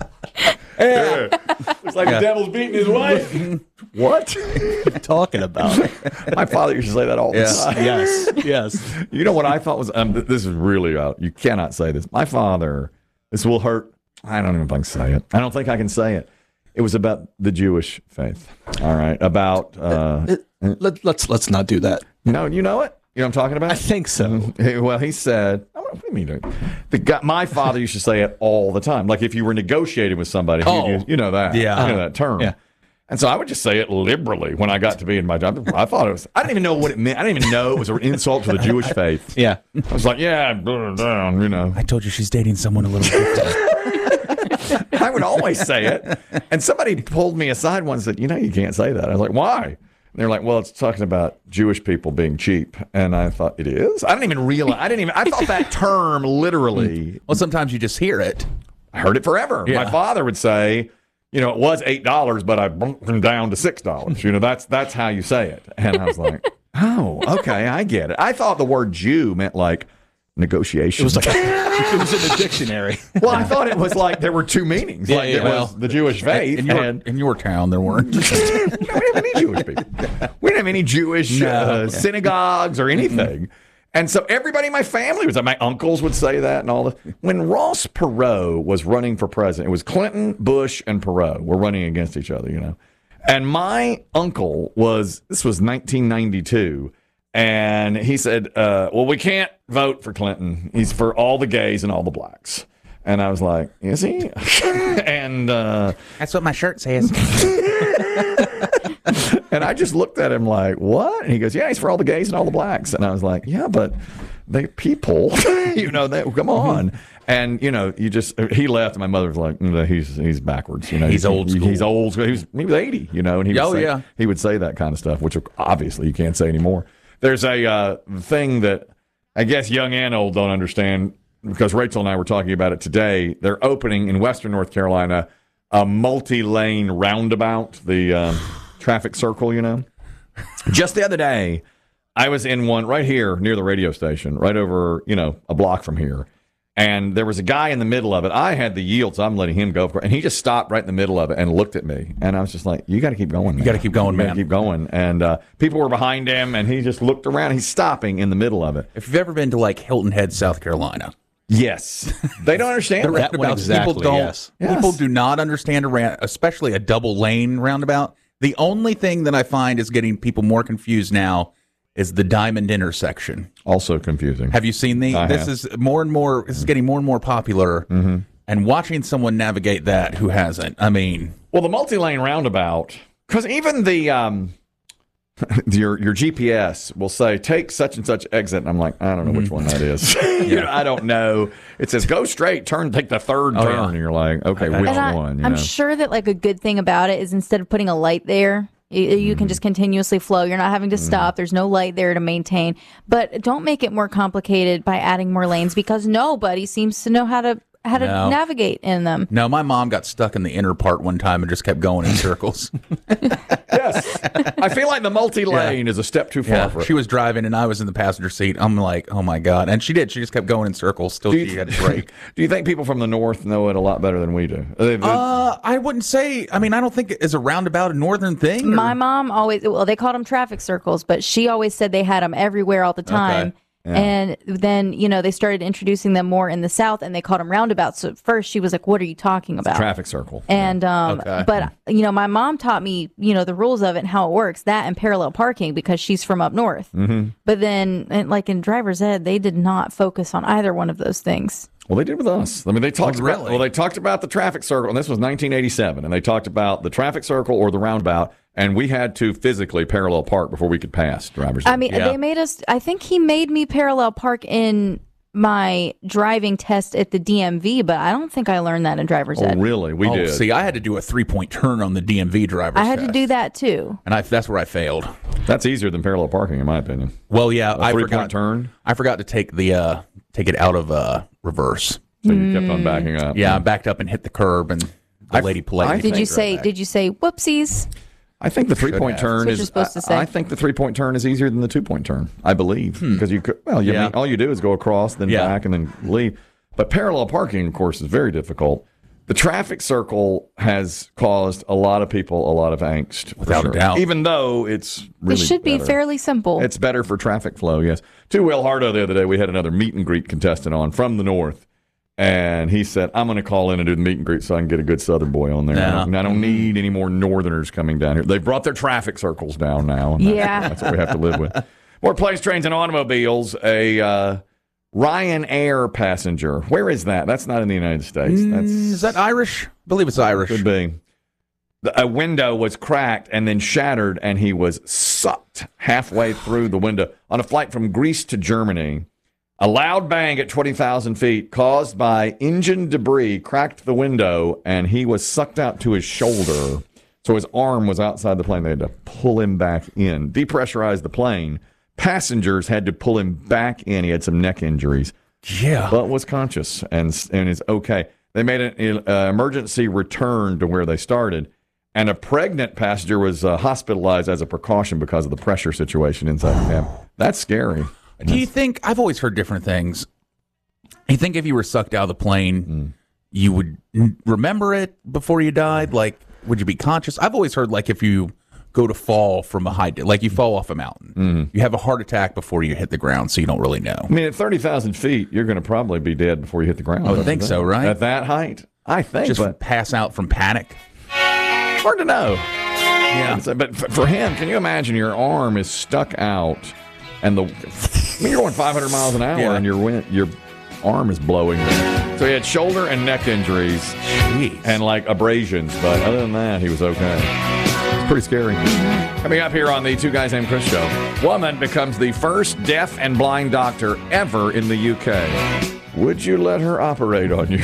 Yeah. It's like yeah. the devil's beating his wife. What?
What are you talking about?
My father used to say that all the
yes.
time.
Yes, yes.
You know what I thought was, um, this is really, uh, you cannot say this. My father, this will hurt. I don't even think I can say it. I don't think I can say it. It was about the Jewish faith. All right. About. Uh,
it, let, let's let's not do that.
No, you know it? You know what I'm talking about?
I think so.
Well, he said, what do you mean? The guy, my father used to say it all the time. Like if you were negotiating with somebody,
oh,
you, you know that.
Yeah.
You know that term.
Yeah.
And so I would just say it liberally when I got to be in my job. I thought it was, I didn't even know what it meant. I didn't even know it was an insult to the Jewish faith.
Yeah.
I was like, yeah, down, you know.
I told you she's dating someone a little bit.
I would always say it. And somebody pulled me aside once and said, you know, you can't say that. I was like, why? And they're like, well, it's talking about Jewish people being cheap. And I thought, it is? I didn't even realize. I didn't even, I thought that term literally.
Well, sometimes you just hear it.
I heard it forever.
Yeah.
My father would say, you know, it was eight dollars, but I bumped them down to six dollars. You know, that's that's how you say it. And I was like, oh, okay, I get it. I thought the word Jew meant like negotiation.
It was like it was in the dictionary.
Well, I thought it was like there were two meanings.
Yeah,
like
yeah,
it
well,
was the Jewish faith.
In your,
and
in your town, there weren't.
we don't have any Jewish people. We didn't have any Jewish
No.
uh, synagogues or anything. And so everybody in my family was, my uncles would say that and all that. When Ross Perot was running for president, it was Clinton, Bush, and Perot were running against each other, you know. And my uncle was, this was nineteen ninety-two, and he said, uh, well, we can't vote for Clinton. He's for all the gays and all the blacks. And I was like, is he? and uh,
That's what my shirt says.
And I just looked at him like, what? And he goes, yeah, he's for all the gays and all the blacks. And I was like, yeah, but they people, you know, they come on. And, you know, you just, he left and my mother was like, mm, he's he's backwards. You know,
He's old school.
He's old school. He was, he was eighty, you know, and he would,
Oh,
say,
yeah.
he would say that kind of stuff, which obviously you can't say anymore. There's a uh, thing that I guess young and old don't understand because Rachel and I were talking about it today. They're opening in Western North Carolina a multi-lane roundabout, the um, traffic circle, you know. Just the other day, I was in one right here near the radio station, right over, you know, a block from here. And there was a guy in the middle of it. I had the yield, so I'm letting him go. And he just stopped right in the middle of it and looked at me. And I was just like, you got to keep going, man.
You got to keep going,
You
man.
got to keep going. And uh, people were behind him, and he just looked around. He's stopping in the middle of it.
If you've ever been to like Hilton Head, South Carolina,
yes, they don't understand
the
that.
roundabouts.
exactly,
people don't.
yes.
People
Yes.
do not understand a round, especially a double lane roundabout. The only thing that I find is getting people more confused now is the Diamond intersection.
Also confusing.
Have you seen the?
I
This
have.
is more and more. This is getting more and more popular.
Mm-hmm.
And watching someone navigate that who hasn't, I mean,
Well, the multi-lane roundabout, because even the um, your your G P S will say take such and such exit, and I'm like, I don't know which one that is. You know, I don't know. It says go straight, turn, take the third
Oh,
turn,
yeah.
and you're like, okay, which
And I,
one? You
I'm
know?
sure that like a good thing about it is instead of putting a light there, you, you can just continuously flow. You're not having to stop. There's no light there to maintain. But don't make it more complicated by adding more lanes because nobody seems to know how to how to
No.
navigate in them.
no. My mom got stuck in the inner part one time and just kept going in circles.
Yes, I feel like the multi-lane is a step too far
Yeah,
for it.
she was driving and I was in the passenger seat. I'm like, oh my god, and she did. She just kept going in circles. Still,
Do you-
she had to brake.
Do you think people from the north know it a lot better than we do? They- they-
Uh, I wouldn't say. I mean, I don't think it is a roundabout a northern thing. or-
My mom always, well, they called them traffic circles, but she always said they had them everywhere all the time.
Yeah.
And then, you know, they started introducing them more in the South and they called them roundabouts. So at first she was like, what are you talking about?
traffic circle.
And, um,
Okay.
but, you know, my mom taught me, you know, the rules of it and how it works, that and parallel parking because she's from up north.
Mm-hmm.
But then, and like in driver's ed, they did not focus on either one of those things.
Well, they did with us. I mean, they talked
Oh,
about
really?
well, they talked about the traffic circle, and this was nineteen eighty-seven, and they talked about the traffic circle or the roundabout, and we had to physically parallel park before we could pass drivers.
I mean,
Yeah.
they made us, I think he made me parallel park in my driving test at the D M V, but I don't think I learned that in driver's
oh,
ed.
really? We
oh,
did.
see, I had to do a three point turn on the D M V driver's
I had to
test.
do that too.
and I, that's where I failed.
That's easier than parallel parking, in my opinion.
Well, yeah,
A
I
three-point
forgot.
turn?
I forgot to take the uh, take it out of uh, reverse.
So you kept on backing up.
Yeah, I backed up and hit the curb, and the
I-
lady politely.
I
Did you
think-
say, did you say whoopsies?
I think the three-point
have.
turn
That's what
is.
you're supposed to
I-
say.
I think the three-point turn is easier than the two-point turn. I believe because you could. Well, you
Yeah.
mean, all you do is go across, then
Yeah.
back, and then leave. But parallel parking, of course, is very difficult. The traffic circle has caused a lot of people a lot of angst, for
Without a
sure.
doubt.
Even though it's really
it should be
better.
fairly simple.
It's better for traffic flow, yes. To Will Hardo the other day, we had another meet and greet contestant on from the north. And he said, I'm going to call in and do the meet and greet so I can get a good Southern boy on there.
Yeah.
I, don't, I don't need any more Northerners coming down here. They've brought their traffic circles down now. And that's,
Yeah.
that's what we have to live with. More planes, trains, and automobiles. A uh, Ryanair passenger. Where is that? That's not in the United States.
Mm,
That's
is that Irish? I believe it's Irish.
could be. a window was cracked and then shattered, and he was sucked halfway through the window on a flight from Greece to Germany. A loud bang at twenty thousand feet caused by engine debris cracked the window, and he was sucked out to his shoulder. So his arm was outside the plane. They had to pull him back in, depressurize the plane. Passengers had to pull him back in. He had some neck injuries.
Yeah.
But was conscious and, and is okay. They made an uh, emergency return to where they started. And a pregnant passenger was uh, hospitalized as a precaution because of the pressure situation inside the cab. That's scary.
Do you think, I've always heard different things. You think if you were sucked out of the plane, mm. you would remember it before you died? Like, would you be conscious? I've always heard, like, if you go to fall from a high, like you fall off a mountain, mm. you have a heart attack before you hit the ground, so you don't really know.
I mean, at thirty thousand feet, you're going to probably be dead before you hit the ground.
I would think so, right?
At that height? I think.
Just
but
pass out from panic?
Hard to know. Yeah. But for him, can you imagine your arm is stuck out and the, I mean, you're going five hundred miles an hour yeah. and your wind, your arm is blowing. So he had shoulder and neck injuries Jeez. and like abrasions, but other than that, he was okay. It's pretty scary. Coming up here on the Two Guys Named Chris show, woman becomes the first deaf and blind doctor ever in the U K. Would you let her operate on you?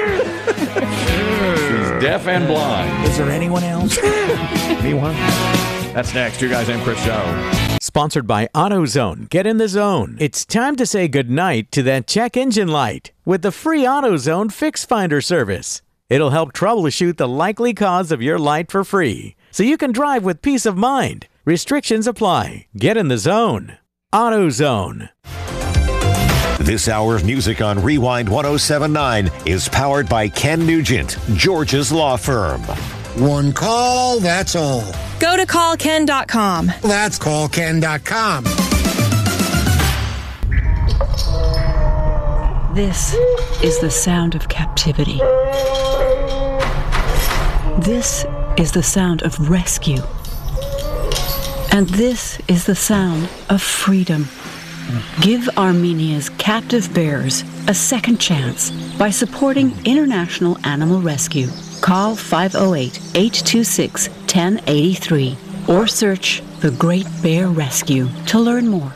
She's deaf and blind.
Is there anyone else?
Anyone? That's next. Two Guys Named Chris show.
Sponsored by AutoZone. Get in the zone. It's time to say goodnight to that check engine light with the free AutoZone Fix Finder service. It'll help troubleshoot the likely cause of your light for free, so you can drive with peace of mind. Restrictions apply. Get in the zone. AutoZone.
This hour's music on Rewind one oh seven point nine is powered by Ken Nugent, George's law firm.
One call, that's all.
Go to call ken dot com.
That's call ken dot com.
This is the sound of captivity. This is the sound of rescue. And this is the sound of freedom. Give Armenia's captive bears a second chance by supporting International Animal Rescue. Call five oh eight, eight two six, one oh eight three or search The Great Bear Rescue to learn more.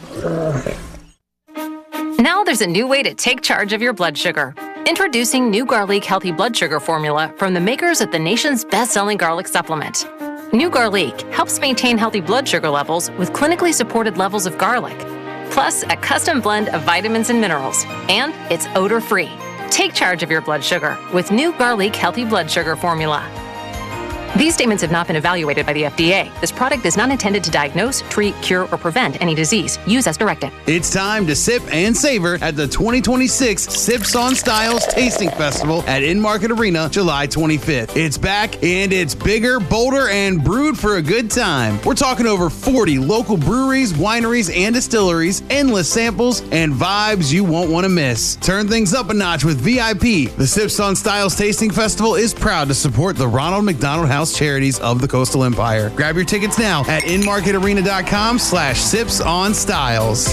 Now there's a new way to take charge of your blood sugar. Introducing New Garlic Healthy Blood Sugar Formula from the makers of the nation's best-selling garlic supplement. New Garlic helps maintain healthy blood sugar levels with clinically supported levels of garlic, plus a custom blend of vitamins and minerals, and it's odor-free. Take charge of your blood sugar with New Garlic Healthy Blood Sugar Formula. These statements have not been evaluated by the F D A. This product is not intended to diagnose, treat, cure, or prevent any disease. Use as directed.
It's time to sip and savor at the twenty twenty-six Sips on Styles Tasting Festival at In-Market Arena, July twenty-fifth. It's back, and it's bigger, bolder, and brewed for a good time. We're talking over forty local breweries, wineries, and distilleries, endless samples, and vibes you won't want to miss. Turn things up a notch with V I P. The Sips on Styles Tasting Festival is proud to support the Ronald McDonald House Charities of the Coastal Empire. Grab your tickets now at inmarketarena.com slash sips on styles.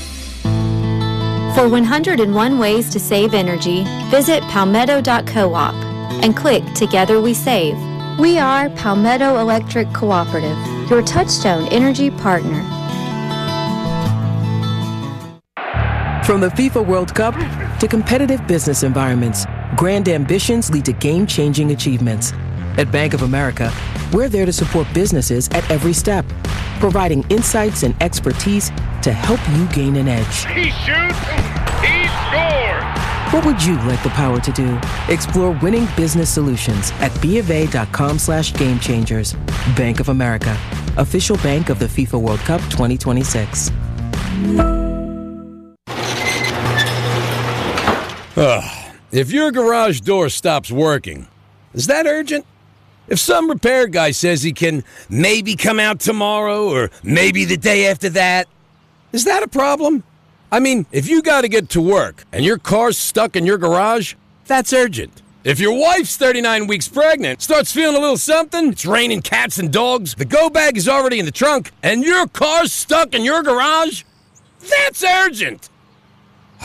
For one hundred one ways to save energy, visit palmetto dot coop and click Together We Save. We are Palmetto Electric Cooperative, your Touchstone energy partner.
From the FIFA World Cup to competitive business environments, grand ambitions lead to game-changing achievements. At Bank of America, we're there to support businesses at every step, providing insights and expertise to help you gain an edge.
He shoots, he scores!
What would you like the power to do? Explore winning business solutions at bofa.com slash game changers. Bank of America, official bank of the FIFA World Cup twenty twenty-six.
Ugh. If your garage door stops working, is that urgent? If some repair guy says he can maybe come out tomorrow or maybe the day after that, is that a problem? I mean, if you got to get to work and your car's stuck in your garage, that's urgent. If your wife's thirty-nine weeks pregnant, starts feeling a little something, it's raining cats and dogs, the go bag is already in the trunk, and your car's stuck in your garage, that's urgent.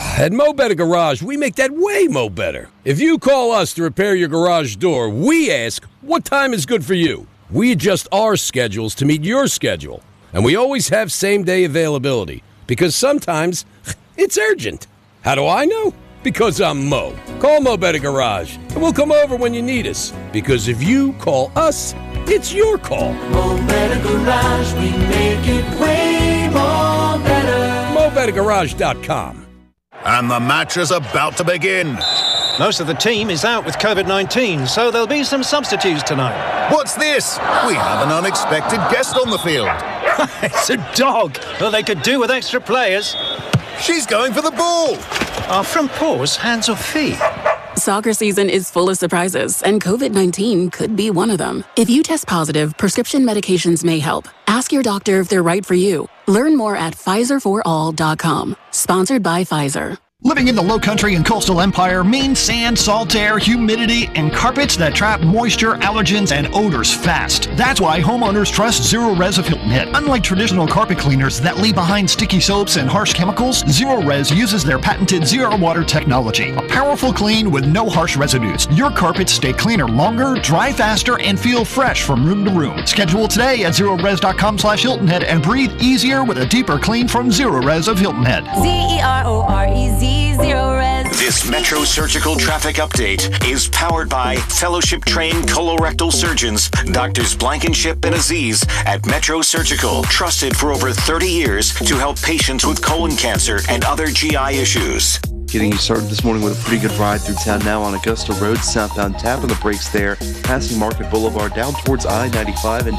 At Mo Better Garage, we make that way mo better. If you call us to repair your garage door, we ask, what time is good for you? We adjust our schedules to meet your schedule. And we always have same-day availability, because sometimes it's urgent. How do I know? Because I'm Mo. Call Mo Better Garage, and we'll come over when you need us. Because if you call us, it's your call.
Mo Better Garage, we make it way more better.
Mo Better Garage dot com.
And the match is about to begin.
Most of the team is out with covid nineteen, so there'll be some substitutes tonight.
What's this? We have an unexpected guest on the field.
It's a dog. Well, they could do with extra players.
She's going for the ball.
Are front paws hands or feet?
Soccer season is full of surprises, and covid nineteen could be one of them. If you test positive, prescription medications may help. Ask your doctor if they're right for you. Learn more at Pfizer for all dot com. Sponsored by Pfizer.
Living in the Low Country and Coastal Empire means sand, salt air, humidity, and carpets that trap moisture, allergens, and odors fast. That's why homeowners trust Zero-Res of Hilton Head. Unlike traditional carpet cleaners that leave behind sticky soaps and harsh chemicals, Zero-Res uses their patented zero-water technology. A powerful clean with no harsh residues. Your carpets stay cleaner longer, dry faster, and feel fresh from room to room. Schedule today at Zero-Res dot com slash Hilton Head and breathe easier with a deeper clean from Zero-Res of Hilton Head.
Z E R O R E Z. Zero-Res.
This Metro Surgical Traffic Update is powered by fellowship-trained colorectal surgeons, Doctors Blankenship and Aziz at Metro Surgical, trusted for over thirty years to help patients with colon cancer and other G I issues.
Getting you started this morning with a pretty good ride through town now on Augusta Road, southbound, tapping the brakes there, passing Market Boulevard down towards I ninety-five and